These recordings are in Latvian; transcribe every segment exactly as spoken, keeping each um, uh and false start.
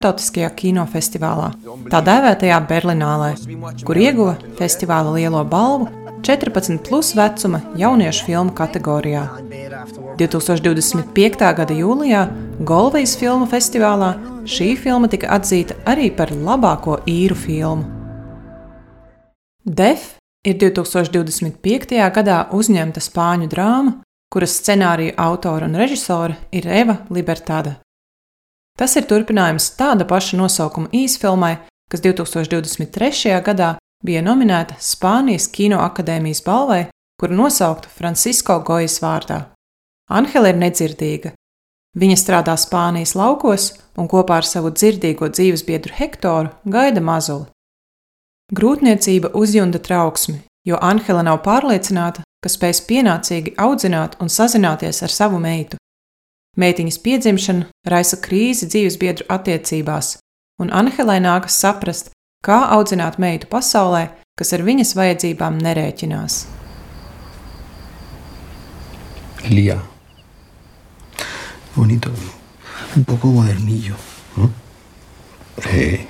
starptautiskajā kinofestivālā, tā dēvētajā Berlinālē, kur ieguva festivāla lielo balvu četrpadsmit plus vecuma jauniešu filmu kategorijā. divtūkstoš divdesmit piektā gada jūlijā Golvijas filmu festivālā šī filma tika atzīta arī par labāko īru filmu. Def ir divtūkstoš divdesmit piektajā gadā uzņemta spāņu drāma, kuras scenārija autora un režisora ir Eva Libertāda. Tas ir turpinājums tāda paša nosaukuma īsfilmai, kas divtūkstoš divdesmit trešajā gadā bija nominēta Spānijas Kino akadēmijas balvai, kuru nosauktu Francisco Gojas vārdā. Anhela ir nedzirdīga. Viņa strādā Spānijas laukos un kopā ar savu dzirdīgo dzīvesbiedru Hektoru gaida mazuli. Grūtniecība uzjunda trauksmi, jo Anhela nav pārliecināta, ka spēs pienācīgi audzināt un sazināties ar savu meitu. Meitiņas piedzimšana raisa krīzi dzīvesbiedru attiecībās, un Anhelai nākas saprast, kā audzināt meitu pasaulē, kas ar viņas vajadzībām nerēķinās. Lía. Bonito. Un poco modernillo. ¿Mm? Sí.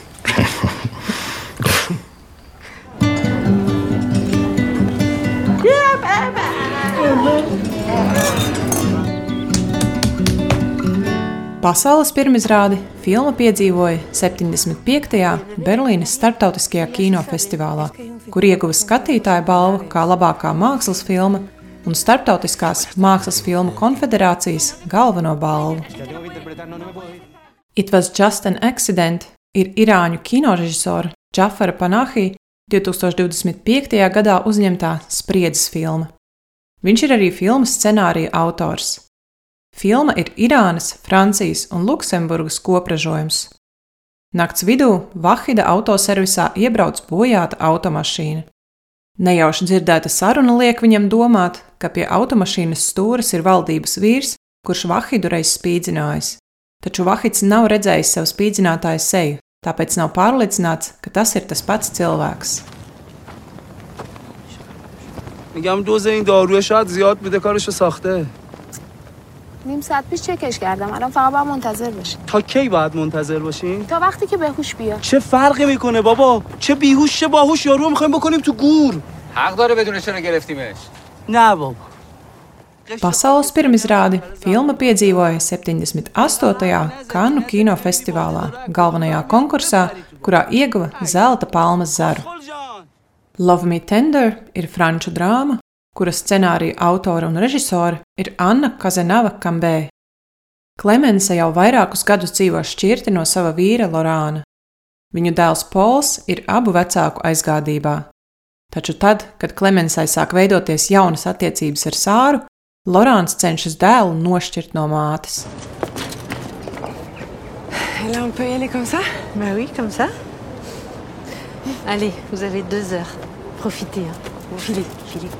Pasaules pirmizrādi filma piedzīvoja septiņdesmit piektajā Berlīnes starptautiskajā kinofestivālā, kur ieguva skatītāju balvu kā labākā mākslas filma un Starptautiskās mākslas filmu konfederācijas galveno balvu. It Was Just an Accident ir irāņu kinorežisora Džafara Panahi divtūkstoš divdesmit piektajā gadā uzņemtā spriedzes filma. Viņš ir arī filmas scenārija autors. Filma ir Irānas, Francijas un Luksemburgas kopražojums. Nakts vidū Vahida autoservisā iebrauc bojāta automašīna. Nejauši dzirdēta saruna liek viņam domāt, ka pie automašīnas stūres ir valdības vīrs, kurš Vahidu reiz spīdzinājis. Taču Vahids nav redzējis savu spīdzinātāju seju, tāpēc nav pārliecināts, ka tas ir tas pats cilvēks. میگم دوز این داروی شاید زیاد بوده کارشو ساخته. نیم ساعت پیش چکش کردم. الان فقط باید منتظر باشیم. تا کی باید منتظر باشیم؟ تا وقتی که بهوش بیاد. چه فرقی میکنه بابا؟ چه بیهوش چه باهوش یارو میخوایم بکنیم تو گور. حق داره بدون چرا گرفتیمش. نه بابا. Pasaules pirmizrādi filma piedzīvoja septiņdesmit astotajā Kannu kinofestivālā, galvenajā konkursā, kurā ieguva zelta palmas zaru. Love Me Tender ir franču drāma, kuras scenārija autora un režisore ir Anna Kazenava Kambē. Klemense jau vairākus gadus dzīvo šķirti no sava vīra Lorāna. Viņu dēls Pols ir abu vecāku aizgādībā. Taču tad, kad Klemensai sāk veidoties jaunas attiecības ar Sāru, Lorāns cenšas dēlu nošķirt no mātes. Là, on peut y aller comme ça? Bah oui, comme ça. Allez, vous avez deux heures. Profitez, hein. Filez, filez.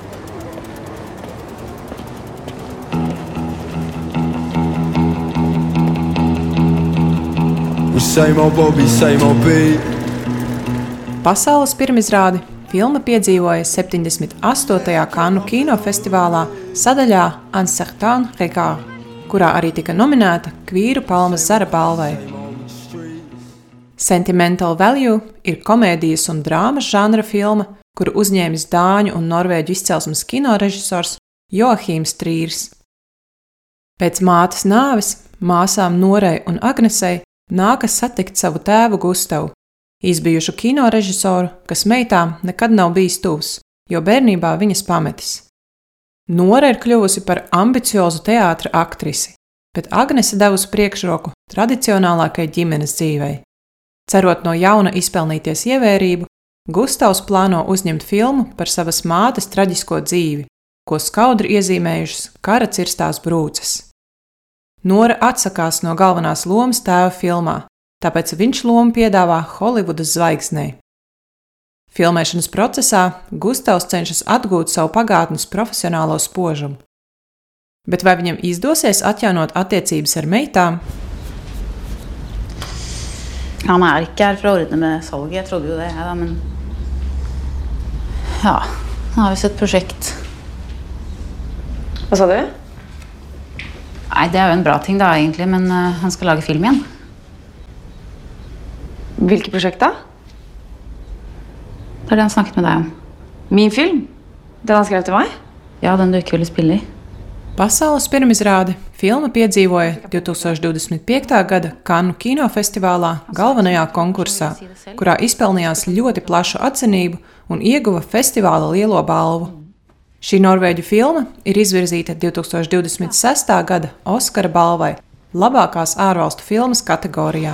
Pasaules pirmizrādi filma piedzīvoja septiņdesmit astotajā Kannu kinofestivālā sadaļā Un certain regard, kurā arī tika nominēta Kvīru palmas zara balvai. Sentimental Value ir komēdijas un drāmas žanra filma, kuru uzņēmis dāņu un norvēģu izcelsmes kinorežisors Joachims Trīrs. Pēc mātes nāves māsām Norei un Agnesei nākas satikt savu tēvu Gustavu, izbijušu kinorežisoru, kas meitām nekad nav bijis tuvs, jo bērnībā viņas pametis. Nora ir kļuvusi par ambiciozu teātra aktrisi, bet Agnese devusi priekšroku tradicionālākai ģimenes dzīvei. Cerot no jauna izpelnīties ievērību, Gustavs plāno uzņemt filmu par savas mātes traģisko dzīvi, ko skaudri iezīmējušas kara cirstās brūces. Nora atsakās no galvenās lomas tēva filmā, tāpēc viņš lomu piedāvā Holivudas zvaigznei. Filmēšanas procesā Gustavs cenšas atgūt savu pagātnes profesionālo spožumu. Bet vai viņam izdosies atjaunot attiecības ar meitām? Han er ikke her for å ordne med salget, jeg trodde jo det, ja, men ja, han har visst et prosjekt. Hva sa du? Nei, det er jo en bra ting da egentlig, men uh, han skal lage film igjen. Hvilket prosjekt da? Det er det han snakket med deg om. Min film? Den han skrev til meg? Ja, den du ikke ville spille i. Pasaules pirmizrādi filma piedzīvoja divtūkstoš divdesmit piekta gada Kannu kinofestivālā galvenajā konkursā, kurā izpelnījās ļoti plašu atzinību un ieguva festivāla lielo balvu. Šī norvēģu filma ir izvirzīta divtūkstoš divdesmit sestā gada Oskara balvai labākās ārvalstu filmas kategorijā.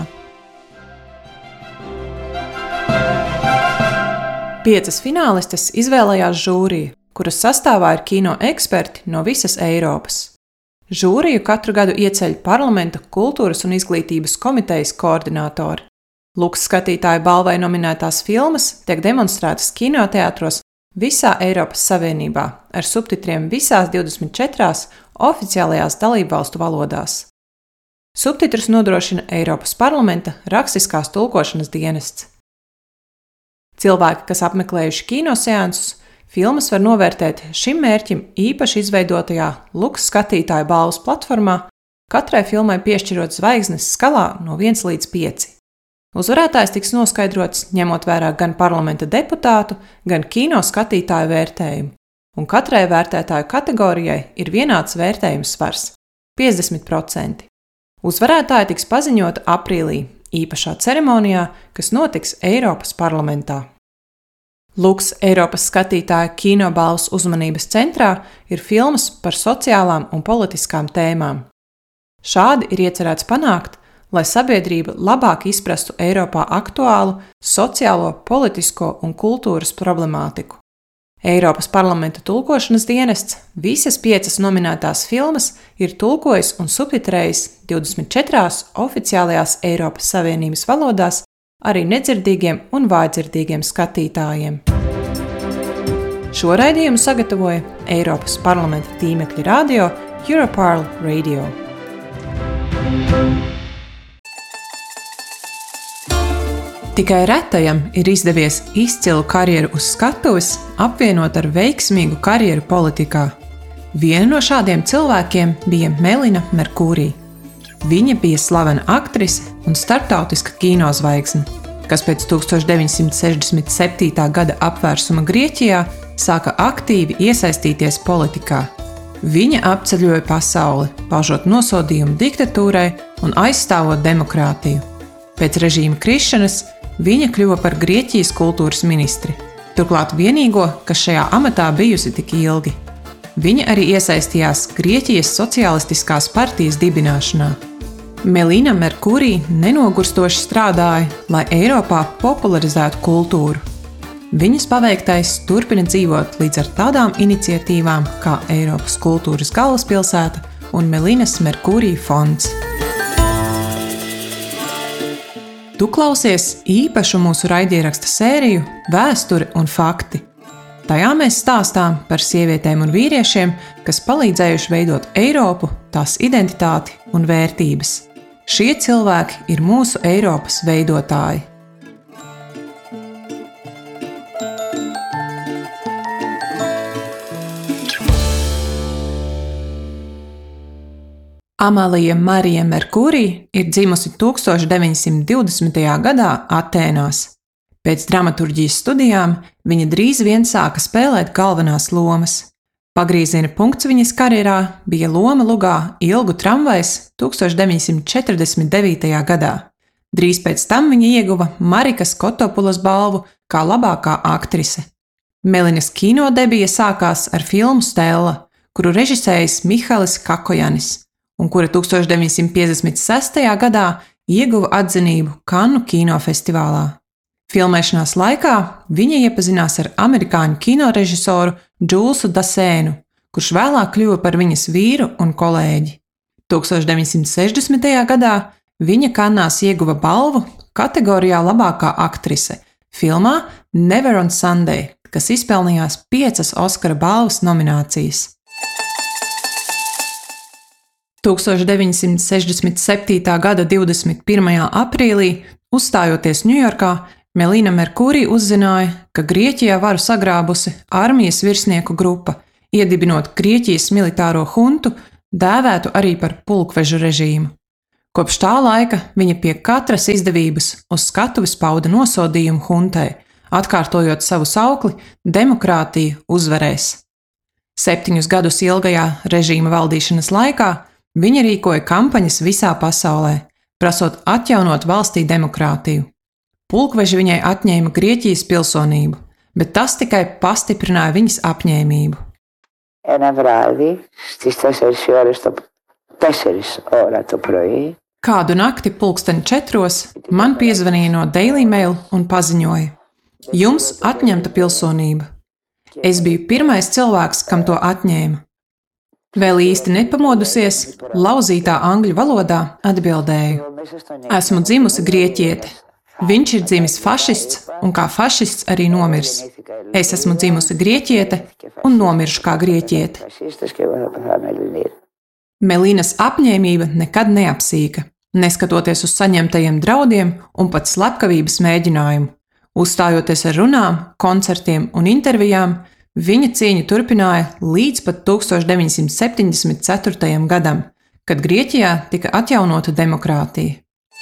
Piecas finālistes izvēlējās žūriju, kuras sastāvā ir kino eksperti no visas Eiropas. Žūriju katru gadu ieceļ Parlamenta kultūras un izglītības komitejas koordinātori. Luks skatītāju balvai nominētās filmas tiek demonstrētas kinoteātros visā Eiropas Savienībā ar subtitriem visās divdesmit četrās oficiālajās dalībvalstu valodās. Subtitrus nodrošina Eiropas Parlamenta rakstiskās tulkošanas dienests. Cilvēki, kas apmeklējuši kinoseansus, filmas var novērtēt šim mērķim īpaši izveidotajā Luks skatītāju balvas platformā, katrai filmai piešķirot zvaigznes skalā no viens līdz pieci. Uzvarētājs tiks noskaidrots ņemot vērā gan parlamenta deputātu, gan kino skatītāju vērtējumu, un katrai vērtētāju kategorijai ir vienāds vērtējums svars – piecdesmit procenti. Uzvarētāji tiks paziņota aprīlī īpašā ceremonijā, kas notiks Eiropas parlamentā. Luks Eiropas skatītāju kinobalvas uzmanības centrā ir filmas par sociālām un politiskām tēmām. Šādi ir iecerēts panākt, lai sabiedrība labāk izprastu Eiropā aktuālu sociālo, politisko un kultūras problemātiku. Eiropas parlamenta tulkošanas dienests visas piecas nominētās filmas ir tulkojis un subtitrējis divdesmit četrās oficiālajās Eiropas Savienības valodās arī nedzirdīgiem un vājdzirdīgiem skatītājiem. Šo raidījumu sagatavoja Eiropas parlamenta tīmekļa radio Europarl Radio. Tikai retajam ir izdevies izcilu karjeru uz skatuves apvienot ar veiksmīgu karjeru politikā. Viena no šādiem cilvēkiem bija Melina Merkūrī. Viņa bija slavena aktrise un starptautiska kinozvaigzne, kas pēc tūkstoš deviņsimt sešdesmit septītā gada apvērsuma Grieķijā sāka aktīvi iesaistīties politikā. Viņa apceļoja pasauli, paužot nosodījumu diktatūrai un aizstāvot demokrātiju. Pēc režīma krišanas viņa kļuva par Grieķijas kultūras ministri, turklāt vienīgo, kas šajā amatā bijusi tik ilgi. Viņa arī iesaistījās Grieķijas sociālistiskās partijas dibināšanā. Melina Merkūrī nenogurstoši strādāja, lai Eiropā popularizētu kultūru. Viņas paveiktais turpina dzīvot līdz ar tādām iniciatīvām kā Eiropas kultūras galvaspilsēta un Melinas Merkūrī fonds. Tu klausies īpašu mūsu raidieraksta sēriju Vēsture un fakti. Tajā mēs stāstām par sievietēm un vīriešiem, kas palīdzējuši veidot Eiropu, tās identitāti un vērtības. Šie cilvēki ir mūsu Eiropas veidotāji. Amalija Marija Merkūrī ir dzimusi tūkstoš deviņsimt divdesmitajā gadā Atēnās. Pēc dramaturģijas studijām viņa drīz vien sāka spēlēt galvenās lomas. Pagrieziena punkts viņas karjerā bija loma lugā Ilgu tramvajs tūkstoš deviņsimt četrdesmit devītajā gadā. Drīz pēc tam viņa ieguva Marikas Kotopulas balvu kā labākā aktrise. Melinas kino debija sākās ar filmu Stella, kuru režisējis Mihalis Kakojanis, un kura tūkstoš deviņsimt piecdesmit sestajā gadā ieguva atzinību Kannu kinofestivālā. Filmēšanās laikā viņa iepazinās ar amerikāņu kinorežisoru Džulsu Dasēnu, kurš vēlāk kļuva par viņas vīru un kolēģi. tūkstoš deviņsimt sešdesmitajā gadā viņa Kannās ieguva balvu kategorijā labākā aktrise filmā Never on Sunday, kas izpelnījās piecas Oskara balvas nominācijas. tūkstoš deviņsimt sešdesmit septītā gada divdesmit pirmajā aprīlī, uzstājoties Ņujorkā, Melina Merkūrī uzzināja, ka Grieķijā varu sagrābusi armijas virsnieku grupa, iedibinot Grieķijas militāro huntu, dēvētu arī par pulkvežu režīmu. Kopš tā laika viņa pie katras izdevības uz skatuves pauda nosodījumu huntai, atkārtojot savu saukli "Demokrātija uzvarēs". Septiņus gadus ilgajā režīma valdīšanas laikā viņa rīkoja kampaņas visā pasaulē, prasot atjaunot valstī demokrātiju. Pulkveži viņai atņēma Grieķijas pilsonību, bet tas tikai pastiprināja viņas apņēmību. Ένα βράδυ στις τέσσερις ώρες το τέσσερις ώρα το πρωί. Kādu nakti pulksteni četros man piezvanīja no Daily Mail un paziņoja: "Jums atņemta pilsonība." Es biju pirmais cilvēks, kam to atņēma. Vēl īsti nepamodusies, lauzītā angļu valodā atbildēju: "Esmu dzimusi grieķiete. Viņš ir dzimis fašists un kā fašists arī nomirs. Es esmu dzimusi grieķiete un nomiršu kā grieķiete." Melīnas apņēmība nekad neapsīka, neskatoties uz saņemtajiem draudiem un pat slepkavības mēģinājumu. Uzstājoties ar runām, koncertiem un intervijām, viņa cīņu turpināja līdz pat tūkstoš deviņsimt septiņdesmit ceturtajam gadam, kad Grieķijā tika atjaunota demokrātija.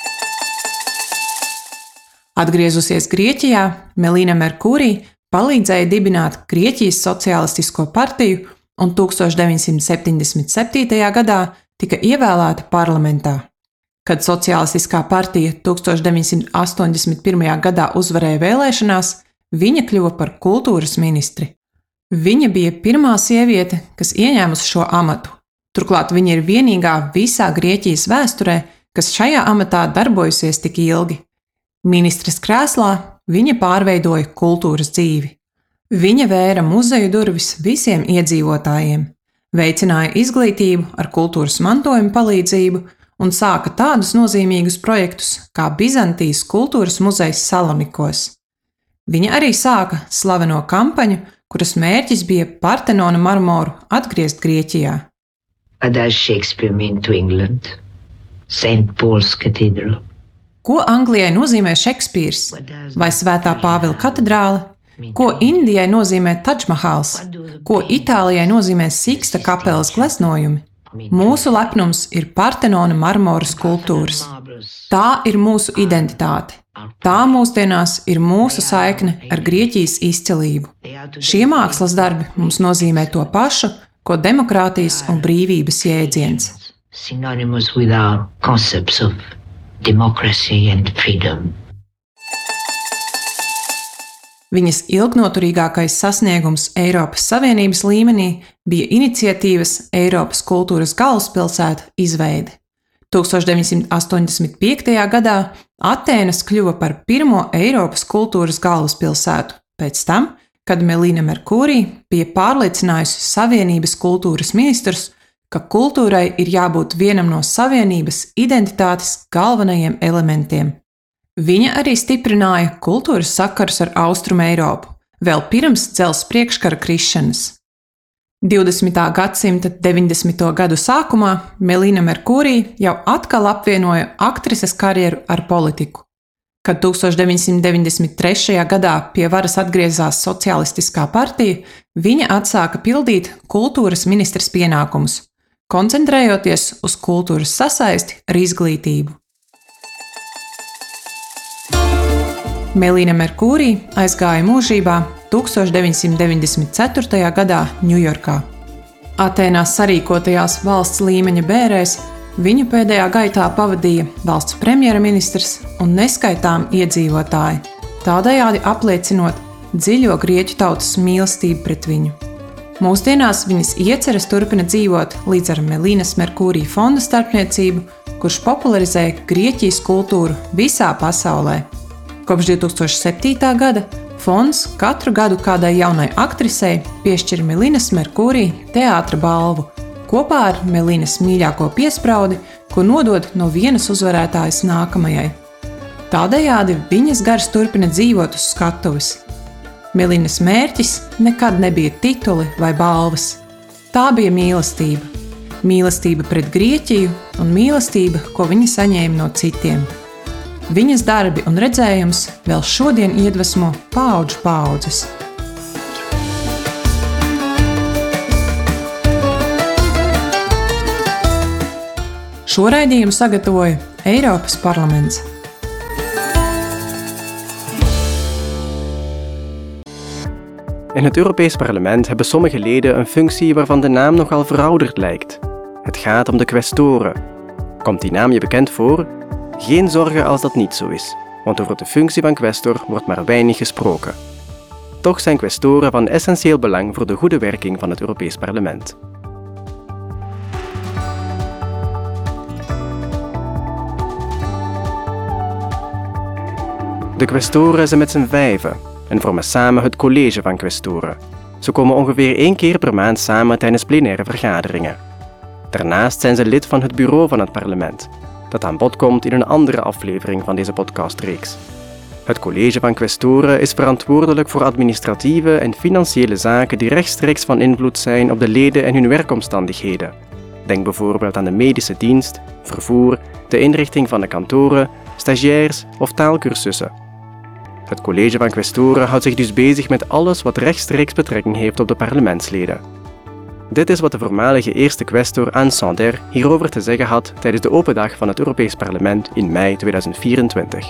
Atgriezusies Grieķijā, Melīna Merkūrī palīdzēja dibināt Grieķijas Sociālistisko partiju un tūkstoš deviņsimt septiņdesmit septītajā gadā tika ievēlēta parlamentā. Kad Sociālistiskā partija tūkstoš deviņsimt astoņdesmit pirmajā gadā uzvarēja vēlēšanās, viņa kļuva par kultūras ministri. Viņa bija pirmā sieviete, kas ieņēmusi šo amatu. Turklāt viņa ir vienīgā visā Grieķijas vēsturē, kas šajā amatā darbojusies tik ilgi. Ministres krēslā viņa pārveidoja kultūras dzīvi. Viņa vēra muzeju durvis visiem iedzīvotājiem, veicināja izglītību ar kultūras mantojuma palīdzību un sāka tādus nozīmīgus projektus kā Bizantijas kultūras muzejs Salonikos. Viņa arī sāka slaveno kampaņu, kuras mērķis bija Partenona marmoru atgriezt Grieķijā. What does Shakespeare mean to England? Saint Paul's Cathedral. Ko Anglijai nozīmē Šekspīrs vai Svētā Pāvila katedrāle? Ko Indijai nozīmē Tadžmahals? Ko Itālijai nozīmē Siksta kapelas gleznojumi? Mūsu lepnums ir Partenona marmora skulptūras. Tā ir mūsu identitāte. Tā mūsdienās ir mūsu saikne ar Grieķijas izcilību. Šie mākslas darbi mums nozīmē to pašu, ko demokrātijas un brīvības jēdziens. Synonymous with our concepts of democracy and freedom. Viņas ilgnoturīgākais sasniegums Eiropas Savienības līmenī bija iniciatīvas Eiropas kultūras galvaspilsēta izveide. tūkstoš deviņsimt astoņdesmit piektajā gadā Atēnas kļuva par pirmo Eiropas kultūras galvaspilsētu, pēc tam, kad Melīna Merkūrī bija pārliecinājusi Savienības kultūras ministrus, ka kultūrai ir jābūt vienam no Savienības identitātes galvenajiem elementiem. Viņa arī stiprināja kultūras sakarus ar Austrumu Eiropu, vēl pirms dzelzs priekškara krišanas. divdesmitā gadsimta deviņdesmito gadu sākumā Melīna Merkūrī jau atkal apvienoja aktrises karjeru ar politiku. Kad tūkstoš deviņsimt deviņdesmit trešajā gadā pie varas atgriezās Sociālistiskā partija, viņa atsāka pildīt kultūras ministres pienākumus, koncentrējoties uz kultūras sasaisti ar izglītību. Melīna Merkūrī aizgāja mūžībā tūkstoš deviņsimt deviņdesmit ceturtajā gadā Ņujorkā. Atēnās sarīkotajās valsts līmeņa bērēs viņu pēdējā gaitā pavadīja valsts premjerministrs un neskaitām iedzīvotāji, tādējādi apliecinot dziļo grieķu tautas mīlestību pret viņu. Mūsdienās viņas ieceres turpina dzīvot līdz ar Melīnas Merkūrī fonda starpniecību, kurš popularizē Grieķijas kultūru visā pasaulē. Kopš divtūkstoš septītā gada fonds katru gadu kādai jaunai aktrisei piešķir Melīnas Merkūrī teātra balvu, kopā ar Melīnas mīļāko piespraudi, ko nodod no vienas uzvarētājas nākamajai. Tādējādi viņas gars turpina dzīvot uz skatuves. Melīnas mērķis nekad nebija tituli vai balvas. Tā bija mīlestība. Mīlestība pret Grieķiju un mīlestība, ko viņa saņēma no citiem. Viņas darbi un redzējums vēl šodien iedvesmo paudžu paudzes. Šo raidījumu sagatavoja Eiropas parlaments. In het Europees Parlement hebben sommige leden een functie waarvan de naam nogal verouderd lijkt. Het gaat om de quaestoren. Komt die naam je bekend voor? Geen zorgen als dat niet zo is, want over de functie van quaestor wordt maar weinig gesproken. Toch zijn quaestoren van essentieel belang voor de goede werking van het Europees Parlement. De quaestoren zijn met z'n vijven en vormen samen het college van quaestoren. Ze komen ongeveer één keer per maand samen tijdens plenaire vergaderingen. Daarnaast zijn ze lid van het bureau van het parlement, dat aan bod komt in een andere aflevering van deze podcastreeks. Het college van quaestoren is verantwoordelijk voor administratieve en financiële zaken die rechtstreeks van invloed zijn op de leden en hun werkomstandigheden. Denk bijvoorbeeld aan de medische dienst, vervoer, de inrichting van de kantoren, stagiairs of taalkursussen. Het college van quaestoren houdt zich dus bezig met alles wat rechtstreeks betrekking heeft op de parlementsleden. Dit is wat de voormalige eerste quaestor Anne Sander hierover te zeggen had tijdens de open dag van het Europees Parlement in mei tweeduizend vierentwintig.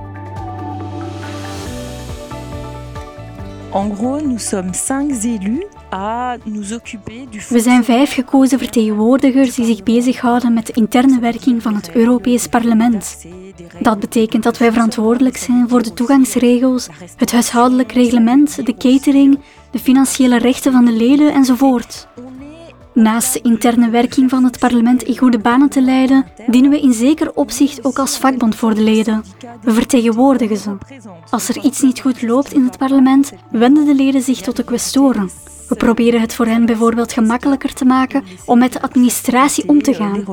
En gros, nous sommes cinq élus à nous occuper du... We zijn vijf gekozen vertegenwoordigers die zich bezighouden met de interne werking van het Europees Parlement. Dat betekent dat wij verantwoordelijk zijn voor de toegangsregels, het huishoudelijk reglement, de catering, de financiële rechten van de leden enzovoort. Naast de interne werking van het parlement in goede banen te leiden, dienen we in zeker opzicht ook als vakbond voor de leden. We vertegenwoordigen ze. Als er iets niet goed loopt in het parlement, wenden de leden zich tot de quaestoren. We proberen het voor hen bijvoorbeeld gemakkelijker te maken om met de administratie om te gaan.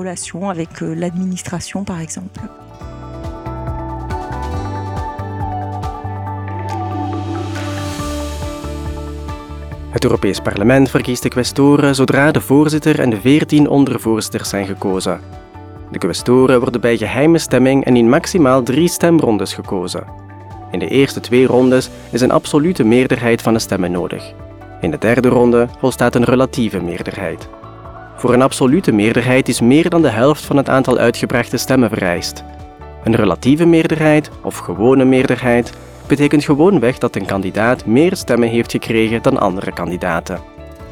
Het Europees Parlement verkiest de quaestoren zodra de voorzitter en de veertien ondervoorzitters zijn gekozen. De quaestoren worden bij geheime stemming en in maximaal drie stemrondes gekozen. In de eerste twee rondes is een absolute meerderheid van de stemmen nodig. In de derde ronde volstaat een relatieve meerderheid. Voor een absolute meerderheid is meer dan de helft van het aantal uitgebrachte stemmen vereist. Een relatieve meerderheid, of gewone meerderheid, betekent gewoonweg dat een kandidaat meer stemmen heeft gekregen dan andere kandidaten.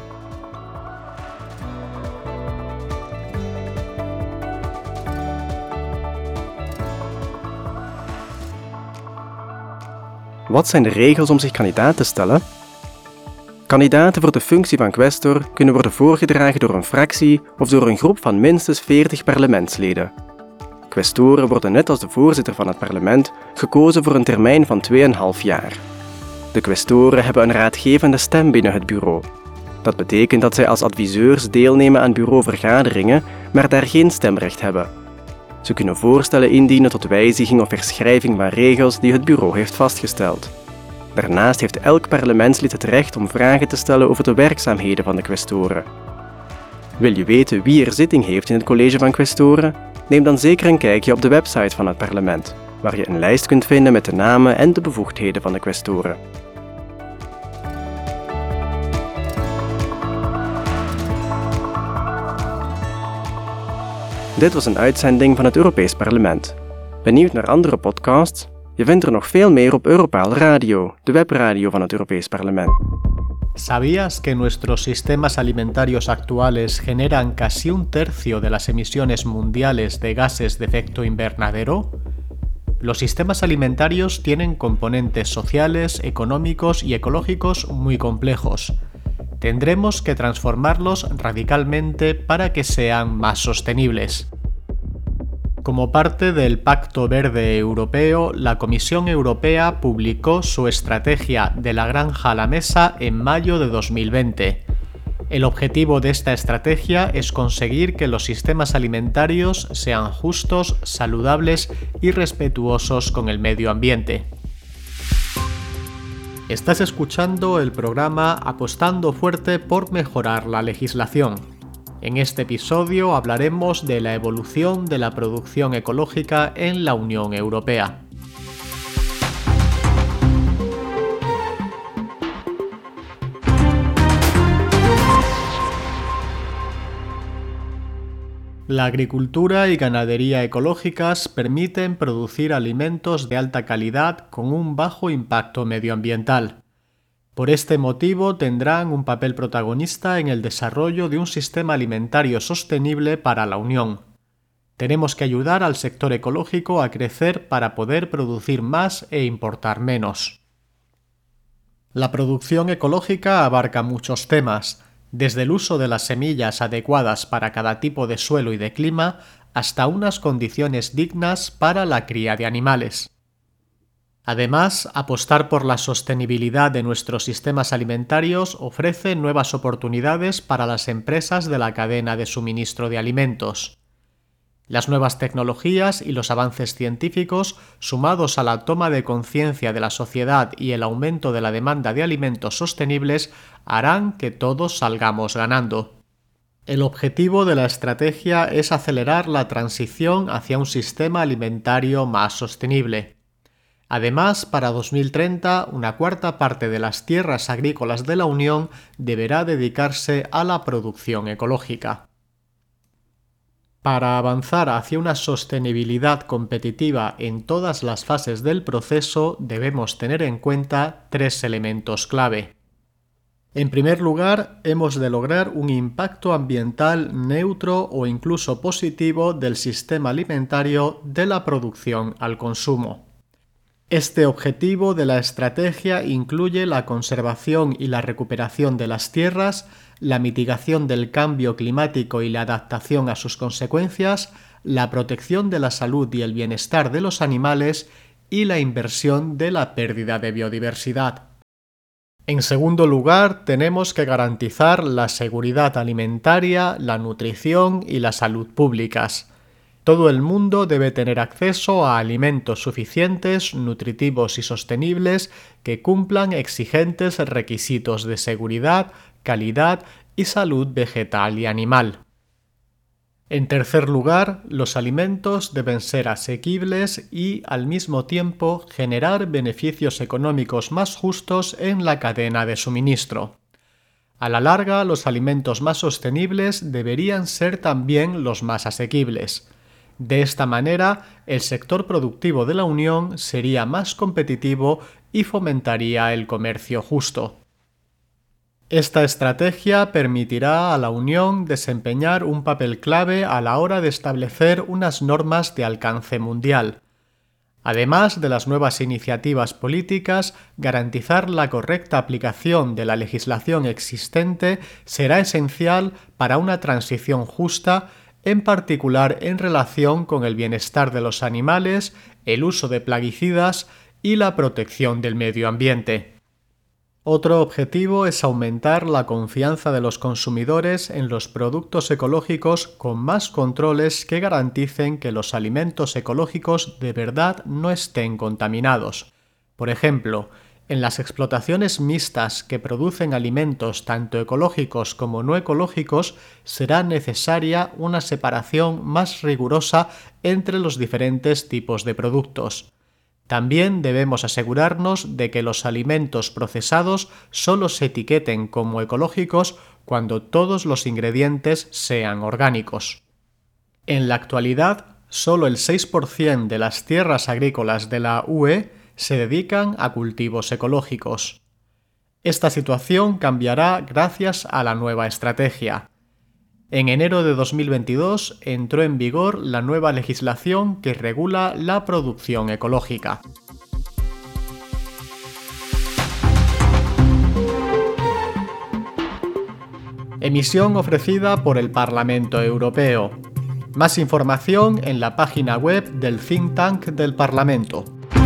Wat zijn de regels om zich kandidaat te stellen? Kandidaten voor de functie van quaestor kunnen worden voorgedragen door een fractie of door een groep van minstens veertig parlementsleden. Quaestoren worden net als de voorzitter van het parlement gekozen voor een termijn van twee en een half jaar. De quaestoren hebben een raadgevende stem binnen het bureau. Dat betekent dat zij als adviseurs deelnemen aan bureauvergaderingen, maar daar geen stemrecht hebben. Ze kunnen voorstellen indienen tot wijziging of herschrijving van regels die het bureau heeft vastgesteld. Daarnaast heeft elk parlementslid het recht om vragen te stellen over de werkzaamheden van de quaestoren. Wil je weten wie er zitting heeft in het college van quaestoren? Neem dan zeker een kijkje op de website van het parlement, waar je een lijst kunt vinden met de namen en de bevoegdheden van de quaestoren. Dit was een uitzending van het Europees Parlement. Benieuwd naar andere podcasts? Je vindt er nog veel meer op Europaal Radio, de webradio van het Europees Parlement. ¿Sabías que nuestros sistemas alimentarios actuales generan casi un tercio de las emisiones mundiales de gases de efecto invernadero? Los sistemas alimentarios tienen componentes sociales, económicos y ecológicos muy complejos. Tendremos que transformarlos radicalmente para que sean más sostenibles. Como parte del Pacto Verde Europeo, la Comisión Europea publicó su estrategia de la granja a la mesa en mayo de dos mil veinte. El objetivo de esta estrategia es conseguir que los sistemas alimentarios sean justos, saludables y respetuosos con el medio ambiente. Estás escuchando el programa Apostando Fuerte por Mejorar la Legislación. En este episodio hablaremos de la evolución de la producción ecológica en la Unión Europea. La agricultura y ganadería ecológicas permiten producir alimentos de alta calidad con un bajo impacto medioambiental. Por este motivo tendrán un papel protagonista en el desarrollo de un sistema alimentario sostenible para la Unión. Tenemos que ayudar al sector ecológico a crecer para poder producir más e importar menos. La producción ecológica abarca muchos temas, desde el uso de las semillas adecuadas para cada tipo de suelo y de clima hasta unas condiciones dignas para la cría de animales. Además, apostar por la sostenibilidad de nuestros sistemas alimentarios ofrece nuevas oportunidades para las empresas de la cadena de suministro de alimentos. Las nuevas tecnologías y los avances científicos, sumados a la toma de conciencia de la sociedad y el aumento de la demanda de alimentos sostenibles, harán que todos salgamos ganando. El objetivo de la estrategia es acelerar la transición hacia un sistema alimentario más sostenible. Además, para dos mil treinta, una cuarta parte de las tierras agrícolas de la Unión deberá dedicarse a la producción ecológica. Para avanzar hacia una sostenibilidad competitiva en todas las fases del proceso, debemos tener en cuenta tres elementos clave. En primer lugar, hemos de lograr un impacto ambiental neutro o incluso positivo del sistema alimentario de la producción al consumo. Este objetivo de la estrategia incluye la conservación y la recuperación de las tierras, la mitigación del cambio climático y la adaptación a sus consecuencias, la protección de la salud y el bienestar de los animales y la inversión de la pérdida de biodiversidad. En segundo lugar, tenemos que garantizar la seguridad alimentaria, la nutrición y la salud públicas. Todo el mundo debe tener acceso a alimentos suficientes, nutritivos y sostenibles que cumplan exigentes requisitos de seguridad, calidad y salud vegetal y animal. En tercer lugar, los alimentos deben ser asequibles y, al mismo tiempo, generar beneficios económicos más justos en la cadena de suministro. A la larga, los alimentos más sostenibles deberían ser también los más asequibles. De esta manera, el sector productivo de la Unión sería más competitivo y fomentaría el comercio justo. Esta estrategia permitirá a la Unión desempeñar un papel clave a la hora de establecer unas normas de alcance mundial. Además de las nuevas iniciativas políticas, garantizar la correcta aplicación de la legislación existente será esencial para una transición justa, en particular en relación con el bienestar de los animales, el uso de plaguicidas y la protección del medio ambiente. Otro objetivo es aumentar la confianza de los consumidores en los productos ecológicos con más controles que garanticen que los alimentos ecológicos de verdad no estén contaminados. Por ejemplo, en las explotaciones mixtas que producen alimentos tanto ecológicos como no ecológicos, será necesaria una separación más rigurosa entre los diferentes tipos de productos. También debemos asegurarnos de que los alimentos procesados solo se etiqueten como ecológicos cuando todos los ingredientes sean orgánicos. En la actualidad, solo el seis por ciento de las tierras agrícolas de la U E se dedican a cultivos ecológicos. Esta situación cambiará gracias a la nueva estrategia. En enero de dos mil veintidós entró en vigor la nueva legislación que regula la producción ecológica. Emisión ofrecida por el Parlamento Europeo. Más información en la página web del Think Tank del Parlamento.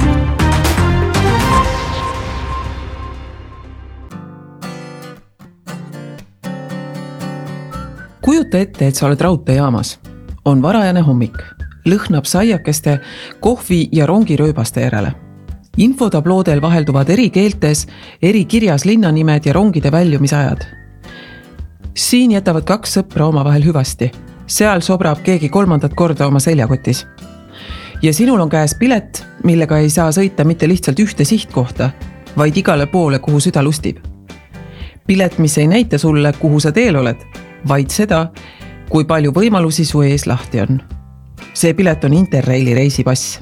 Kujuta ette, et sa oled raudteejaamas. On varajane hommik. Lõhnab saiakeste, kohvi ja rongirööbaste järele. Infotabloodel vahelduvad eri keeltes, eri kirjas linnanimed ja rongide väljumisajad. Siin jätavad kaks sõpra omavahel hüvasti. Seal sobrab keegi kolmandat korda oma seljakotis. Ja sinul on käes pilet, millega ei saa sõita mitte lihtsalt ühte sihtkohta, vaid igale poole, kuhu süda lustib. Pilet, mis ei näita sulle, kuhu sa teel oled, vaid seda, kui palju võimalusi su ees lahti on. See pilet on Interraili reisipass.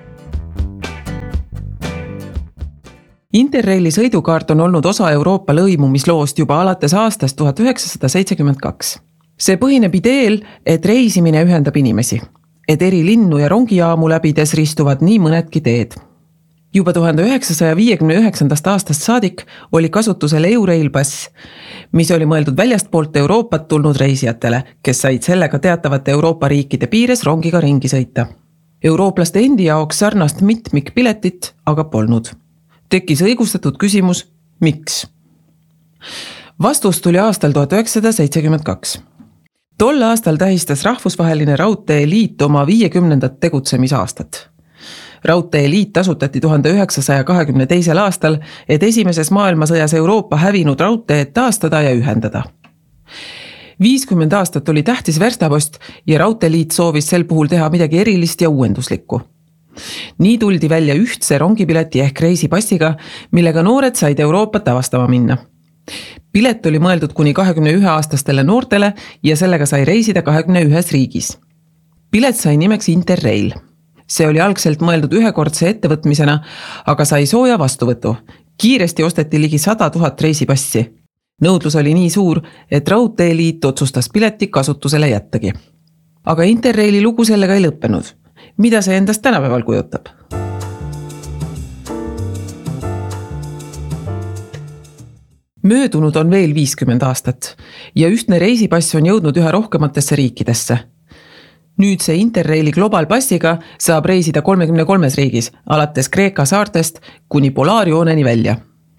Interraili sõidukaart on olnud osa Euroopa lõimumisloost juba alates aastast tuhat üheksasada seitsekümmend kaks. See põhineb ideel, et reisimine ühendab inimesi, et eri linnu ja rongijaamu läbides ristuvad nii mõnedki teed. Juba tuhande üheksasaja viiekümne üheksandast aastast saadik oli kasutusel Eurail pass, mis oli mõeldud väljastpoolt Euroopat tulnud reisijatele, kes said sellega teatavate Euroopa riikide piires rongiga ringi sõita. Eurooplaste endi jaoks sarnast mitmikpiletit aga polnud. Tekkis õigustatud küsimus, miks? Vastus tuli aastal tuhat üheksasada seitsekümmend kaks. Tol aastal tähistas Rahvusvaheline Raudteeliit oma viiekümnendat tegutsemisaastat. Raudteeliit asutati tuhande üheksasaja kahekümne teisel aastal, et esimeses maailmasõjas Euroopa hävinud raudteed taastada ja ühendada. viiskümmend aastat oli tähtis verstapost ja Raudteeliit soovis sel puhul teha midagi erilist ja uuenduslikku. Nii tuldi välja ühtse rongipileti ehk reisipassiga, millega noored said Euroopat avastama minna. Pilet oli mõeldud kuni kahekümne ühe aastastele noortele ja sellega sai reisida kahekümne ühes riigis. Pilet sai nimeks Interrail. See oli algselt mõeldud ühekordse ettevõtmisena, aga sai sooja vastuvõtu. Kiiresti osteti ligi sada tuhat reisipassi. Nõudlus oli nii suur, et Raudteeliit otsustas pileti kasutusele jättagi. Aga Interraili lugu sellega ei lõppenud. Mida see endast tänapäeval kujutab? Möödunud on veel viiskümmend aastat ja ühtne reisipass on jõudnud üha rohkematesse riikidesse. Nüüd see Interraili globaalpassiga saab reisida kolmekümne kolmes riigis, alates Kreeka saartest kuni Polaarjooneni välja.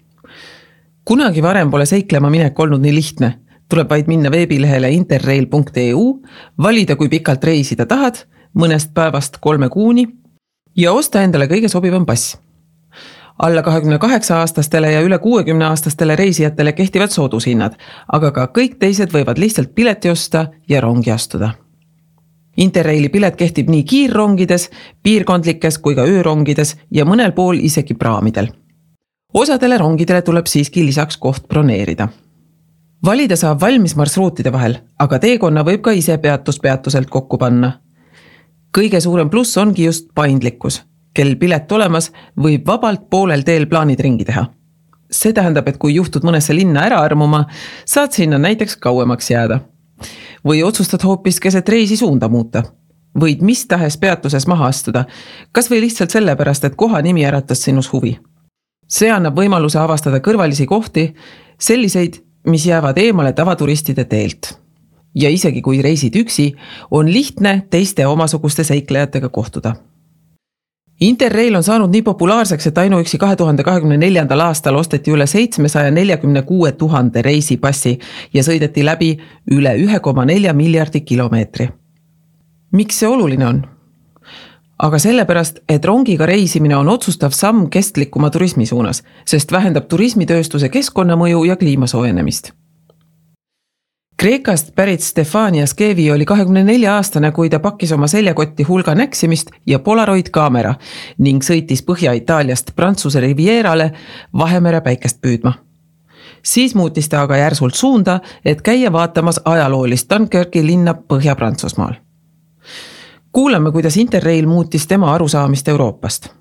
Kunagi varem pole seiklema minek olnud nii lihtne. Tuleb vaid minna veebilehele interrail punkt e u, valida kui pikalt reisida tahad, mõnest päevast kolme kuuni ja osta endale kõige sobivam pass. Alla kahekümne kaheksa aastastele ja üle kuuekümne aastastele reisijatele kehtivad soodushinnad, aga ka kõik teised võivad lihtsalt pileti osta ja rongi astuda. Interraili pilet kehtib nii kiirrongides, piirkondlikes kui ka öörongides ja mõnel pool isegi praamidel. Osadele rongidele tuleb siiski lisaks koht broneerida. Valida saab valmis marsruutide vahel, aga teekonna võib ka ise peatus-peatuselt kokku panna. Kõige suurem pluss ongi just paindlikkus. Kel pilet olemas, võib vabalt poolel teel plaanid ringi teha. See tähendab, et kui juhtud mõnesse linna ära armuma, saad sinna näiteks kauemaks jääda. Või otsustad hoopis keset reisi suunda muuta. Võid mis tahes peatuses maha astuda, kas või lihtsalt sellepärast, et koha nimi äratas sinus huvi. See annab võimaluse avastada kõrvalisi kohti, selliseid, mis jäävad eemale tavaturistide teelt. Ja isegi kui reisid üksi, on lihtne teiste omasuguste seiklejatega kohtuda. Interrail on saanud nii populaarseks, et ainuüksi kahe tuhande kahekümne neljandal aastal osteti üle seitsmesaja neljakümne kuue tuhande reisipassi ja sõideti läbi üle ühe koma nelja miljardi kilomeetri. Miks see oluline on? Aga sellepärast, et rongiga reisimine on otsustav samm kestlikuma turismi suunas, sest vähendab turismitööstuse keskkonnamõju ja kliimasoojenemist. Kreekast pärit Stefania Skevi oli kahekümne nelja aastane, kui ta pakkis oma seljakotti hulga näksimist ja Polaroid kaamera ning sõitis Põhja-Itaaliast Prantsuse Rivierale Vahemere päikest püüdma. Siis muutis ta aga järsult suunda, et käia vaatamas ajaloolist Dunkirki linna Põhja-Prantsusmaal. Kuulame, kuidas Interrail muutis tema arusaamist Euroopast.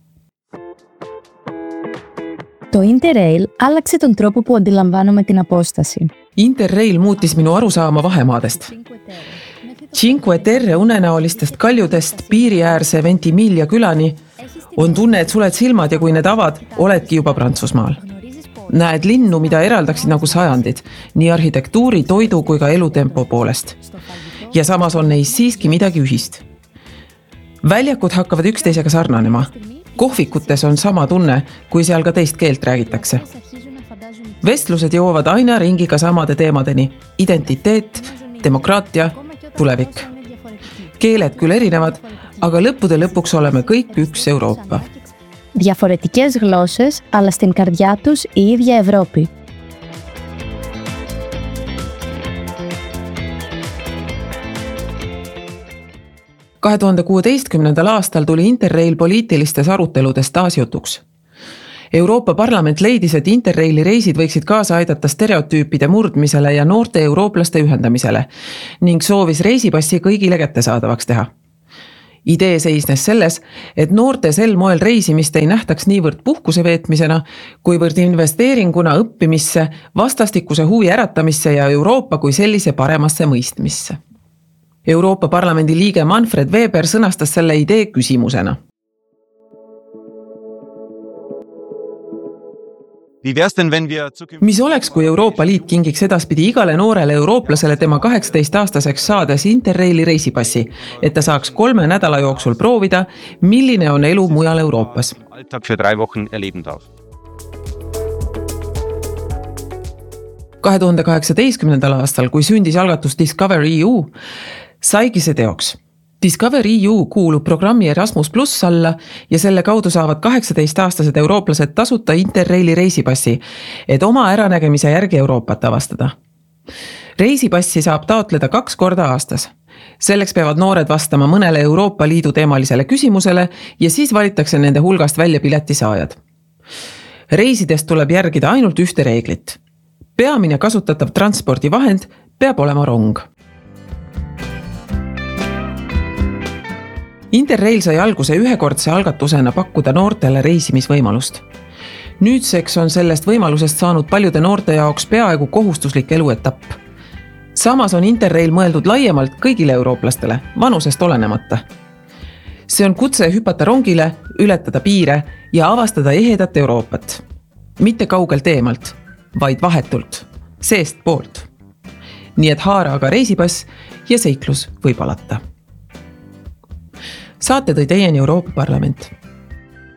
Το Interrail άλλαξε τον τρόπο που αντιλαμβάνομαι την απόσταση. Interrail muutis minu arusaama vahemaadest. Cinque Terre unenäolistest kaljudest piiriäärse Ventimiglia külani on tunne, et suled silmad ja kui need avad, oledki juba Prantsusmaal. Näed linnu, mida eraldaksid nagu sajandid, nii arhitektuuri, toidu kui ka elutempo poolest. Ja samas on neis siiski midagi ühist. Väljakud hakkavad üksteisega sarnanema. Kohvikutes on sama tunne, kui seal ka teist keelt räägitakse. Vestlused jõuavad aina ringiga samade teemadeni. Identiteet, demokraatia, tulevik. Keeled küll erinevad, aga lõppude lõpuks oleme kõik üks Euroopa. Διαφορετικές γλώσσες, αλλά στην καρδιά τους η ίδια Ευρώπη. kahe tuhande kuueteistkümnendal aastal tuli Interrail poliitilistes aruteludes taas jutuks. Euroopa Parlament leidis, et Interraili reisid võiksid kaasa aidata stereotüüpide murdmisele ja noorte eurooplaste ühendamisele ning soovis reisipassi kõigile kättesaadavaks teha. Idee seisnes selles, et noorte sel moel reisimist ei nähtaks niivõrd puhkuse veetmisena, kuivõrd investeeringuna õppimisse, vastastikuse huvi äratamisse ja Euroopa kui sellise paremasse mõistmisse. Euroopa Parlamendi liige Manfred Weber sõnastas selle idee küsimusena. Mis oleks, kui Euroopa Liit kingiks edaspidi igale noorele eurooplasele tema kaheksateist-aastaseks saades Interraili reisipassi, et ta saaks kolme nädala jooksul proovida, milline on elu mujal Euroopas? kahe tuhande kaheksateistkümnendal aastal, kui sündis algatus Discover E U, saigi see teoks. Discover E U kuulub programmi Erasmus Plus alla ja selle kaudu saavad kaheksateist-aastased eurooplased tasuta Interraili reisipassi, et oma äranägemise järgi Euroopat avastada. Reisipassi saab taotleda kaks korda aastas. Selleks peavad noored vastama mõnele Euroopa Liidu teemalisele küsimusele ja siis valitakse nende hulgast välja piletisaajad. Reisidest tuleb järgida ainult ühte reeglit. Peamine kasutatav transpordivahend peab olema rong. Interrail sai alguse ühekordse algatusena pakkuda noortele reisimisvõimalust. Nüüdseks on sellest võimalusest saanud paljude noorte jaoks peaaegu kohustuslik eluetapp. Samas on Interrail mõeldud laiemalt kõigile eurooplastele, vanusest olenemata. See on kutse hüpata rongile, ületada piire ja avastada ehedat Euroopat. Mitte kaugelt eemalt, vaid vahetult, seest poolt. Nii et haara aga reisipass ja seiklus võib alata. Saate tõi teieni Euroopa Parlament.